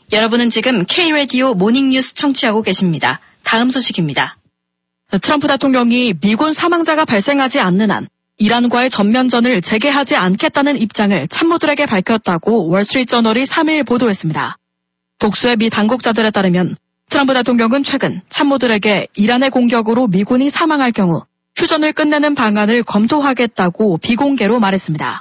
여러분은 지금 K-라디오 모닝뉴스 청취하고 계십니다. 다음 소식입니다. 트럼프 대통령이 미군 사망자가 발생하지 않는 한 이란과의 전면전을 재개하지 않겠다는 입장을 참모들에게 밝혔다고 월스트리트저널이 3일 보도했습니다. 복수의 미 당국자들에 따르면 트럼프 대통령은 최근 참모들에게 이란의 공격으로 미군이 사망할 경우 휴전을 끝내는 방안을 검토하겠다고 비공개로 말했습니다.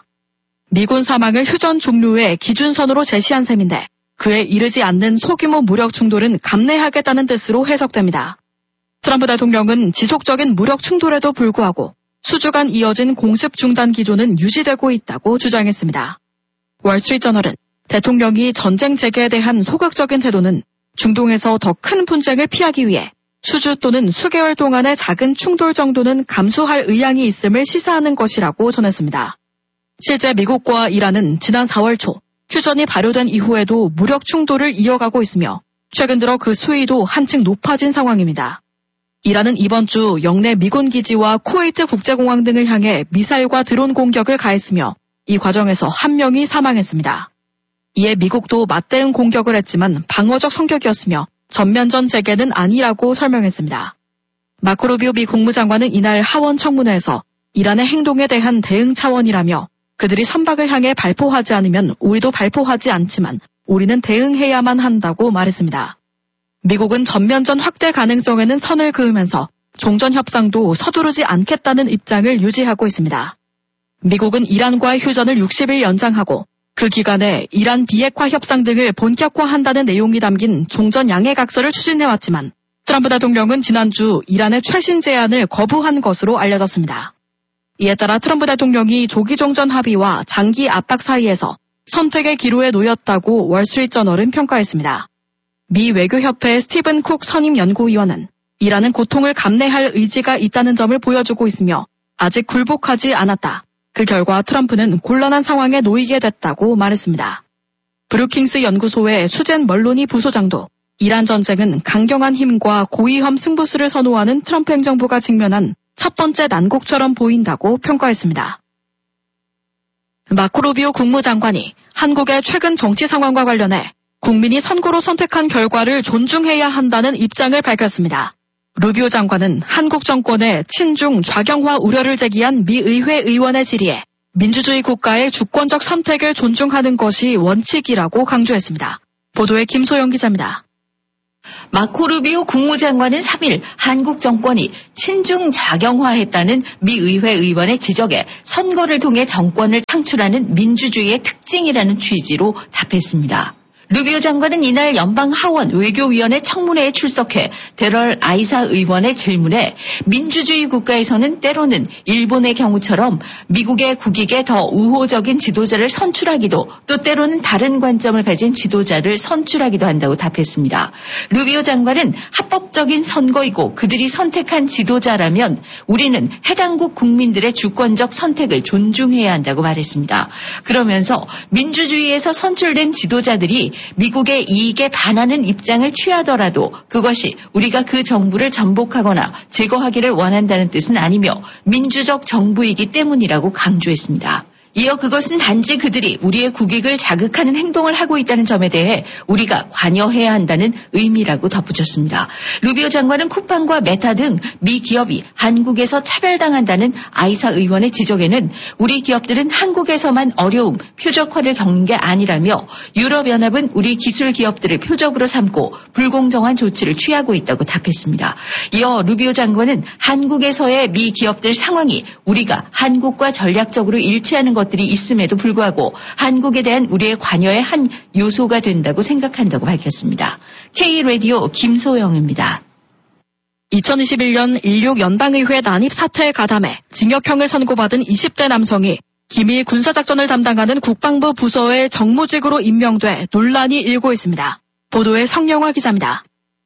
미군 사망을 휴전 종료의 기준선으로 제시한 셈인데 그에 이르지 않는 소규모 무력 충돌은 감내하겠다는 뜻으로 해석됩니다. 트럼프 대통령은 지속적인 무력 충돌에도 불구하고 수주간 이어진 공습 중단 기조는 유지되고 있다고 주장했습니다. 월스트리트저널은 대통령이 전쟁 재개에 대한 소극적인 태도는 중동에서 더 큰 분쟁을 피하기 위해 수주 또는 수개월 동안의 작은 충돌 정도는 감수할 의향이 있음을 시사하는 것이라고 전했습니다. 실제 미국과 이란은 지난 4월 초 휴전이 발효된 이후에도 무력 충돌을 이어가고 있으며 최근 들어 그 수위도 한층 높아진 상황입니다. 이란은 이번 주 영내 미군 기지와 쿠웨이트 국제공항 등을 향해 미사일과 드론 공격을 가했으며 이 과정에서 1명이 사망했습니다. 이에 미국도 맞대응 공격을 했지만 방어적 성격이었으며 전면전 재개는 아니라고 설명했습니다. 마코 루비오 미 국무장관은 이날 하원 청문회에서 이란의 행동에 대한 대응 차원이라며 그들이 선박을 향해 발포하지 않으면 우리도 발포하지 않지만 우리는 대응해야만 한다고 말했습니다. 미국은 전면전 확대 가능성에는 선을 그으면서 종전 협상도 서두르지 않겠다는 입장을 유지하고 있습니다. 미국은 이란과의 휴전을 60일 연장하고 그 기간에 이란 비핵화 협상 등을 본격화한다는 내용이 담긴 종전 양해각서를 추진해왔지만 트럼프 대통령은 지난주 이란의 최신 제안을 거부한 것으로 알려졌습니다. 이에 따라 트럼프 대통령이 조기 종전 합의와 장기 압박 사이에서 선택의 기로에 놓였다고 월스트리트저널은 평가했습니다. 미 외교협회의 스티븐 쿡 선임 연구위원은 이란은 고통을 감내할 의지가 있다는 점을 보여주고 있으며 아직 굴복하지 않았다. 그 결과 트럼프는 곤란한 상황에 놓이게 됐다고 말했습니다. 브루킹스 연구소의 수젠 멀로니 부소장도 이란 전쟁은 강경한 힘과 고위험 승부수를 선호하는 트럼프 행정부가 직면한 첫 번째 난국처럼 보인다고 평가했습니다. 마코 루비오 국무장관이 한국의 최근 정치 상황과 관련해 국민이 선거로 선택한 결과를 존중해야 한다는 입장을 밝혔습니다. 루비오 장관은 한국 정권의 친중 좌경화 우려를 제기한 미 의회 의원의 질의에 민주주의 국가의 주권적 선택을 존중하는 것이 원칙이라고 강조했습니다. 보도에 김소영 기자입니다. 마코 루비오 국무장관은 3일 한국 정권이 친중 좌경화했다는 미 의회 의원의 지적에 선거를 통해 정권을 창출하는 민주주의의 특징이라는 취지로 답했습니다. 루비오 장관은 이날 연방 하원 외교위원회 청문회에 출석해 데럴 아이사 의원의 질문에 민주주의 국가에서는 때로는 일본의 경우처럼 미국의 국익에 더 우호적인 지도자를 선출하기도 또 때로는 다른 관점을 가진 지도자를 선출하기도 한다고 답했습니다. 루비오 장관은 합법적인 선거이고 그들이 선택한 지도자라면 우리는 해당국 국민들의 주권적 선택을 존중해야 한다고 말했습니다. 그러면서 민주주의에서 선출된 지도자들이 미국의 이익에 반하는 입장을 취하더라도 그것이 우리가 그 정부를 전복하거나 제거하기를 원한다는 뜻은 아니며 민주적 정부이기 때문이라고 강조했습니다. 이어 그것은 단지 그들이 우리의 국익을 자극하는 행동을 하고 있다는 점에 대해 우리가 관여해야 한다는 의미라고 덧붙였습니다. 루비오 장관은 쿠팡과 메타 등 미 기업이 한국에서 차별당한다는 아이사 의원의 지적에는 우리 기업들은 한국에서만 어려움, 표적화를 겪는 게 아니라며 유럽연합은 우리 기술 기업들을 표적으로 삼고 불공정한 조치를 취하고 있다고 답했습니다. 이어 루비오 장관은 한국에서의 미 기업들 상황이 우리가 한국과 전략적으로 일치하는 것들이 있음에도 불구하고 한국에 대한 우리의 관여의 한 요소가 된다고 생각한다고 밝혔습니다. K-라디오 김소영입니다. 2021년 16 연방의회 난입 사태에 가담해 징역형을 선고받은 20대 남성이 기밀 군사작전을 담당하는 국방부 부서의 정무직으로 임명돼 논란이 일고 있습니다. 보도에 성영화 기자입니다.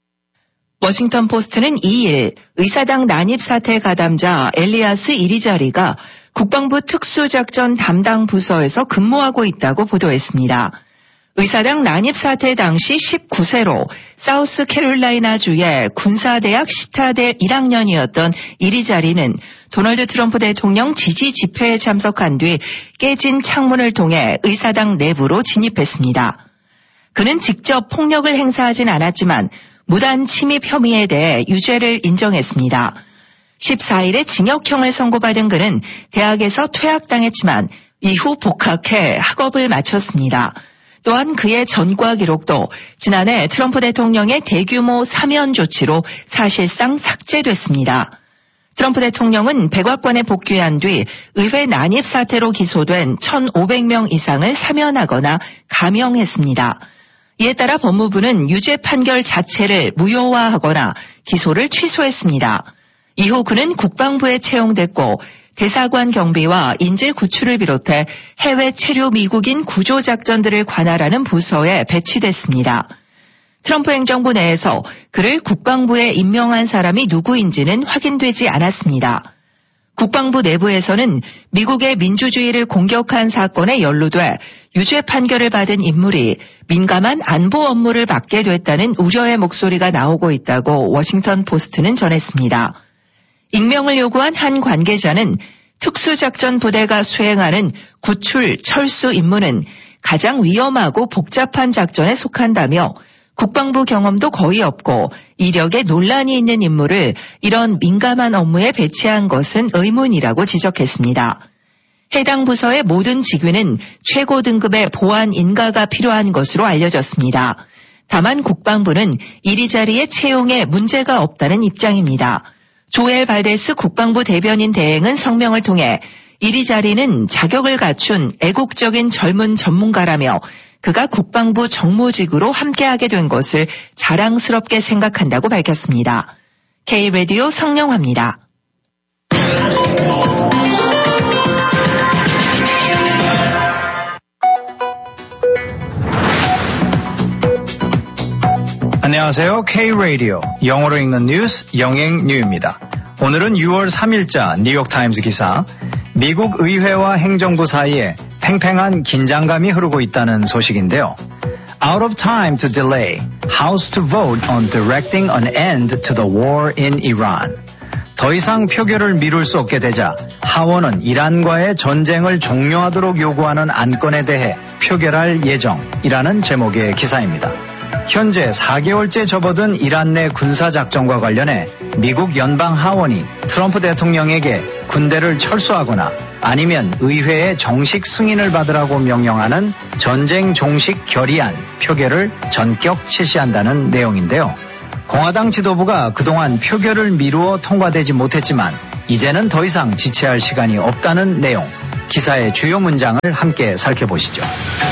워싱턴 포스트는 2일 의사당 난입 사태 가담자 엘리아스 이리자리가 국방부 특수작전 담당 부서에서 근무하고 있다고 보도했습니다. 의사당 난입 사태 당시 19세로 사우스캐롤라이나주의 군사대학 시타대 1학년이었던 이리자리는 도널드 트럼프 대통령 지지 집회에 참석한 뒤 깨진 창문을 통해 의사당 내부로 진입했습니다. 그는 직접 폭력을 행사하진 않았지만 무단 침입 혐의에 대해 유죄를 인정했습니다. 14일에 징역형을 선고받은 그는 대학에서 퇴학당했지만 이후 복학해 학업을 마쳤습니다. 또한 그의 전과 기록도 지난해 트럼프 대통령의 대규모 사면 조치로 사실상 삭제됐습니다. 트럼프 대통령은 백악관에 복귀한 뒤 의회 난입 사태로 기소된 1,500명 이상을 사면하거나 감형했습니다. 이에 따라 법무부는 유죄 판결 자체를 무효화하거나 기소를 취소했습니다. 이후 그는 국방부에 채용됐고 대사관 경비와 인질 구출을 비롯해 해외 체류 미국인 구조작전들을 관할하는 부서에 배치됐습니다. 트럼프 행정부 내에서 그를 국방부에 임명한 사람이 누구인지는 확인되지 않았습니다. 국방부 내부에서는 미국의 민주주의를 공격한 사건에 연루돼 유죄 판결을 받은 인물이 민감한 안보 업무를 맡게 됐다는 우려의 목소리가 나오고 있다고 워싱턴 포스트는 전했습니다. 익명을 요구한 한 관계자는 특수작전 부대가 수행하는 구출, 철수 임무는 가장 위험하고 복잡한 작전에 속한다며 국방부 경험도 거의 없고 이력에 논란이 있는 인물을 이런 민감한 업무에 배치한 것은 의문이라고 지적했습니다. 해당 부서의 모든 직위는 최고 등급의 보안 인가가 필요한 것으로 알려졌습니다. 다만 국방부는 이리자리의 채용에 문제가 없다는 입장입니다. 조엘 발데스 국방부 대변인 대행은 성명을 통해 이리자리는 자격을 갖춘 애국적인 젊은 전문가라며 그가 국방부 정무직으로 함께하게 된 것을 자랑스럽게 생각한다고 밝혔습니다. K-라디오 성령화입니다. 안녕하세요. K-라디오 영어로 읽는 뉴스 영앵뉴입니다. 오늘은 6월 3일자 뉴욕타임스 기사 미국 의회와 행정부 사이에 팽팽한 긴장감이 흐르고 있다는 소식인데요. Out of time to delay, House to vote on directing an end to the war in Iran. 더 이상 표결을 미룰 수 없게 되자 하원은 이란과의 전쟁을 종료하도록 요구하는 안건에 대해 표결할 예정이라는 제목의 기사입니다. 현재 4개월째 접어든 이란 내 군사작전과 관련해 미국 연방 하원이 트럼프 대통령에게 군대를 철수하거나 아니면 의회의 정식 승인을 받으라고 명령하는 전쟁 종식 결의안 표결을 전격 실시한다는 내용인데요. 공화당 지도부가 그동안 표결을 미루어 통과되지 못했지만 이제는 더 이상 지체할 시간이 없다는 내용, 기사의 주요 문장을 함께 살펴보시죠.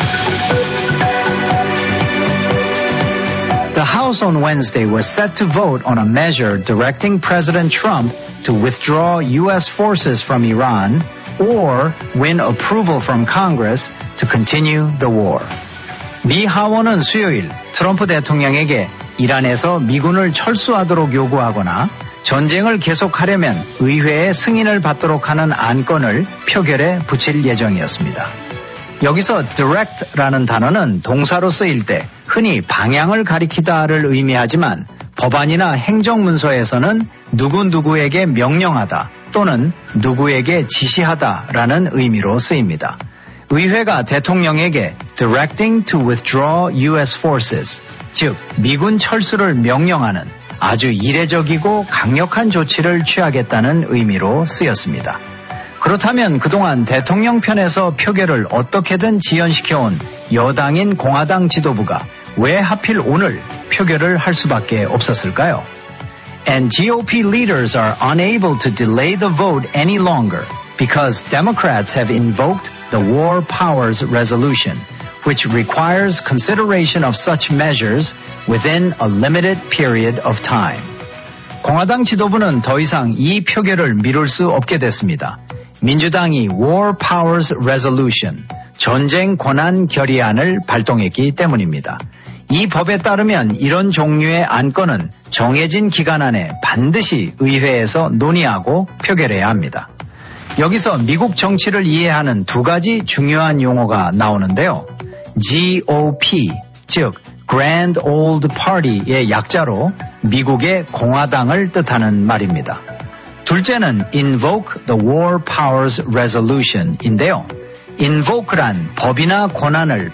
The House on Wednesday was set to vote on a measure directing President Trump to withdraw U.S. forces from Iran or win approval from Congress to continue the war. 미 하원은 수요일 트럼프 대통령에게 이란에서 미군을 철수하도록 요구하거나 전쟁을 계속하려면 의회의 승인을 받도록 하는 안건을 표결에 붙일 예정이었습니다. 여기서 direct라는 단어는 동사로 쓰일 때 흔히 방향을 가리키다를 의미하지만 법안이나 행정문서에서는 누구누구에게 명령하다 또는 누구에게 지시하다라는 의미로 쓰입니다. 의회가 대통령에게 directing to withdraw U.S. forces, 즉 미군 철수를 명령하는 아주 이례적이고 강력한 조치를 취하겠다는 의미로 쓰였습니다. 그렇다면 그동안 대통령 편에서 표결을 어떻게든 지연시켜온 여당인 공화당 지도부가 왜 하필 오늘 표결을 할 수밖에 없었을까요? And GOP leaders are unable to delay the vote any longer because Democrats have invoked the War Powers Resolution, which requires consideration of such measures within a limited period of time. 공화당 지도부는 더 이상 이 표결을 미룰 수 없게 됐습니다. 민주당이 War Powers Resolution, 전쟁 권한 결의안을 발동했기 때문입니다. 이 법에 따르면 이런 종류의 안건은 정해진 기간 안에 반드시 의회에서 논의하고 표결해야 합니다. 여기서 미국 정치를 이해하는 두 가지 중요한 용어가 나오는데요. GOP, 즉 Grand Old Party의 약자로 미국의 공화당을 뜻하는 말입니다. 둘째는 Invoke the War Powers Resolution인데요. invoke란 법이나 권한을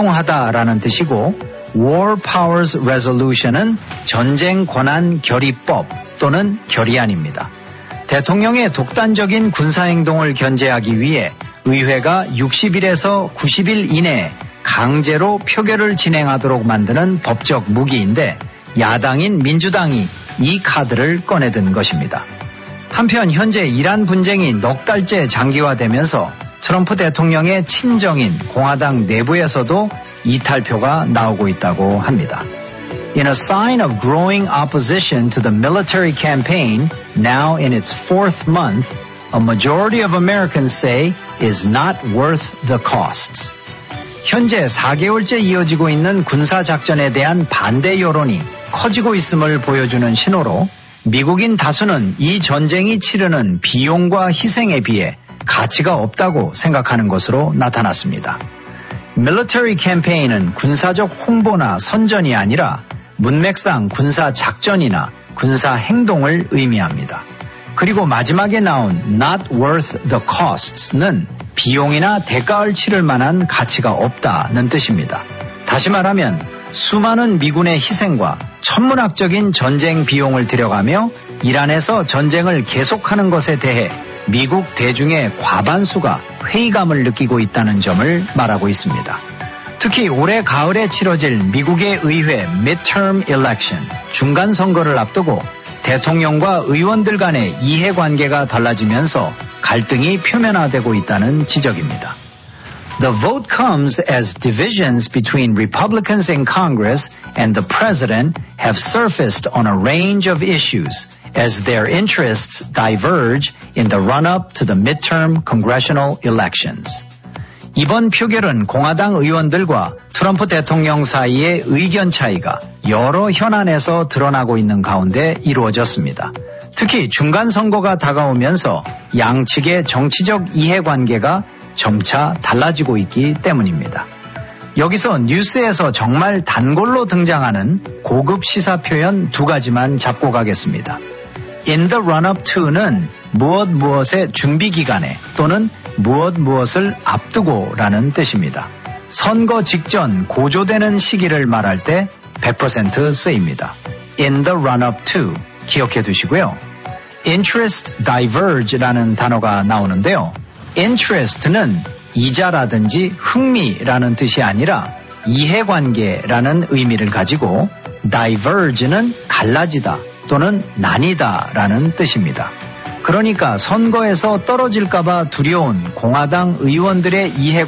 발동하다라는 뜻이고 War Powers Resolution은 전쟁 권한 결의법 또는 결의안입니다. 대통령의 독단적인 군사행동을 견제하기 위해 의회가 60일에서 90일 이내에 강제로 표결을 진행하도록 만드는 법적 무기인데 야당인 민주당이 이 카드를 꺼내든 것입니다. 한편 현재 이란 분쟁이 넉 달째 장기화되면서 트럼프 대통령의 친정인 공화당 내부에서도 이탈표가 나오고 있다고 합니다. In a sign of growing opposition to the military campaign, now in its fourth month, a majority of Americans say is not worth the costs. 현재 4개월째 이어지고 있는 군사작전에 대한 반대 여론이 커지고 있음을 보여주는 신호로 미국인 다수는 이 전쟁이 치르는 비용과 희생에 비해 가치가 없다고 생각하는 것으로 나타났습니다. Military campaign은 군사적 홍보나 선전이 아니라 문맥상 군사작전이나 군사행동을 의미합니다. 그리고 마지막에 나온 not worth the costs는 비용이나 대가를 치를 만한 가치가 없다는 뜻입니다. 다시 말하면 수많은 미군의 희생과 천문학적인 전쟁 비용을 들여가며 이란에서 전쟁을 계속하는 것에 대해 미국 대중의 과반수가 회의감을 느끼고 있다는 점을 말하고 있습니다. 특히 올해 가을에 치러질 미국의 의회 midterm election, 중간 선거를 앞두고 대통령과 의원들 간의 이해관계가 달라지면서 갈등이 표면화되고 있다는 지적입니다. The vote comes as divisions between Republicans in Congress and the President have surfaced on a range of issues as their interests diverge in the run-up to the midterm congressional elections. 이번 표결은 공화당 의원들과 트럼프 대통령 사이의 의견 차이가 여러 현안에서 드러나고 있는 가운데 이루어졌습니다. 특히 중간 선거가 다가오면서 양측의 정치적 이해관계가 점차 달라지고 있기 때문입니다. 여기서 뉴스에서 정말 단골로 등장하는 고급 시사 표현 두 가지만 잡고 가겠습니다. In the run-up to는 무엇의 준비 기간에 또는 무엇을 앞두고라는 뜻입니다. 선거 직전 고조되는 시기를 말할 때 100% 쓰입니다. In the run-up to 기억해 두시고요. Interest diverge라는 단어가 나오는데요. Interest는 이자라든지 흥미라는 뜻이 아니라 이해관계라는 의미를 가지고 diverge는 갈라지다 또는 나뉘다라는 뜻입니다. 그러니까 선거에서 떨어질까봐 두려운 공화당 의원들의 이해